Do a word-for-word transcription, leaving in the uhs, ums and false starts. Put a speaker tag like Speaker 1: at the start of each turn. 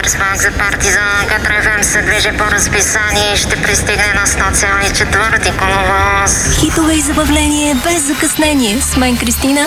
Speaker 1: Комерцбанк за Партизан. Гатра еф ем се движи по разписание и ще пристигне на сто цяло и четвърти коловоз.
Speaker 2: Хитове и забавление без закъснение. С мен Кристина